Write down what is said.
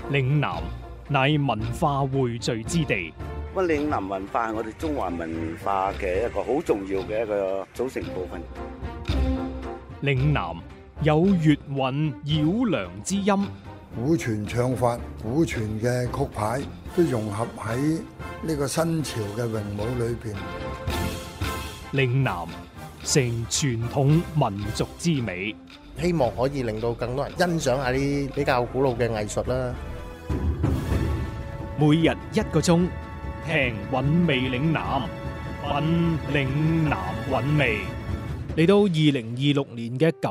嶺南乃文化匯聚之地， 咁嶺南文化係我哋中華文化嘅一個好重要嘅一個組成部分。 嶺南有粵韻繞梁之音， 古傳唱法、古傳嘅曲牌都融合喺呢個新潮嘅詠舞裏邊。 嶺南成傳統民族之美， 希望可以令到更多人欣賞下啲比較古老嘅藝術啦。 每日1個鐘，聽韻味嶺南，品嶺南韻味。嚟到2026年嘅9